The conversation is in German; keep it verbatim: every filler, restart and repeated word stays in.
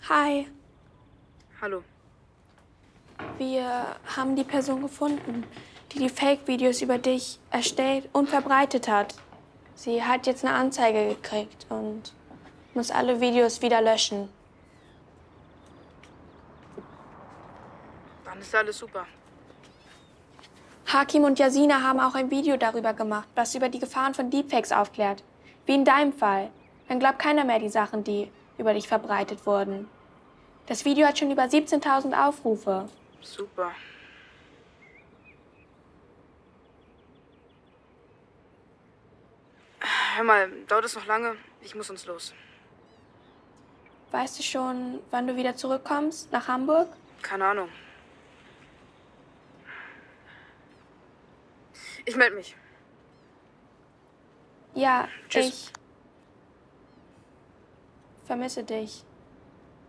Hi, Hallo. wir haben die Person gefunden, die die Fake-Videos über dich erstellt und verbreitet hat. Sie hat jetzt eine Anzeige gekriegt und muss alle Videos wieder löschen. Dann ist alles super. Hakim und Yasina haben auch ein Video darüber gemacht, das über die Gefahren von Deepfakes aufklärt. Wie in deinem Fall. Dann glaubt keiner mehr die Sachen, die über dich verbreitet wurden. Das Video hat schon über siebzehntausend Aufrufe. Super. Hör mal, dauert es noch lange? Ich muss uns los. Weißt du schon, wann du wieder zurückkommst nach Hamburg? Keine Ahnung. Ich melde mich. Ja, Tschüss. ich vermisse dich.